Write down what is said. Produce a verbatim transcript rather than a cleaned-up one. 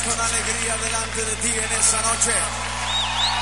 con alegría delante de ti en esa noche.